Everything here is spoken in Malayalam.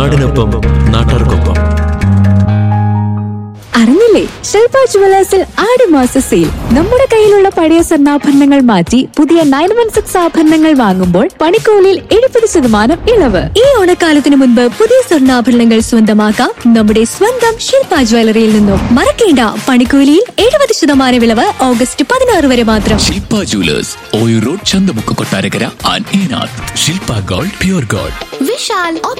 നാടിനൊപ്പം നാട്ടാർക്കൊപ്പം. അറിഞ്ഞില്ലേ, ശില്പ ജുവലേഴ്സിൽ ആടുമാസ സെയിൽ. നമ്മുടെ കയ്യിലുള്ള പഴയ സ്വർണ്ണാഭരണങ്ങൾ മാറ്റി പുതിയ 916 ആഭരണങ്ങൾ വാങ്ങുമ്പോൾ പണിക്കൂലിയിൽ 70% ഇളവ്. ഈ ഓണക്കാലത്തിന് മുൻപ് പുതിയ സ്വർണ്ണാഭരണങ്ങൾ സ്വന്തമാക്കാം നമ്മുടെ സ്വന്തം ശില്പ ജ്വല്ലറിയിൽ നിന്നും. മറക്കേണ്ട, പണിക്കൂലിയിൽ 70% ഇളവ് ഓഗസ്റ്റ് 16 വരെ മാത്രം. ശില്പ jewellers, Oyoor road, Chanthamukku, Kottarakkara and ഈനാഥ്. Shilpa gold, pure gold. Vishal